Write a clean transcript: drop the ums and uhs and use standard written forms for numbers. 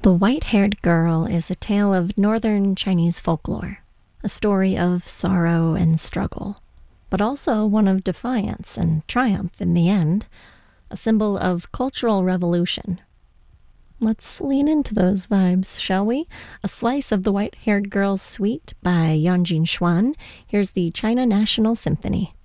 The White-Haired Girl is a tale of northern Chinese folklore, a story of sorrow and struggle, but also one of defiance and triumph in the end, a symbol of cultural revolution. Let's lean into those vibes, shall we? A slice of The White-Haired Girl's Suite by Yanjin Xuan. Here's the China National Symphony.